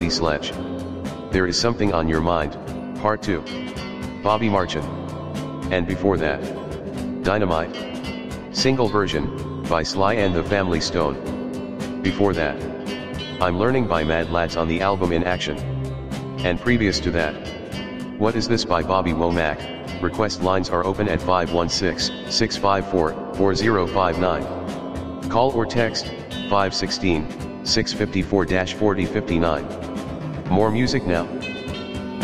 Sledge. There is something on your mind, part 2. Bobby Marchin. And before that, Dynamite. Single version, by Sly and the Family Stone. Before that, I'm Learning by Mad Lads on the album In Action. And previous to that, What Is This by Bobby Womack. Request lines are open at 516-654-4059. Call or text, 516-654-4059. More music now.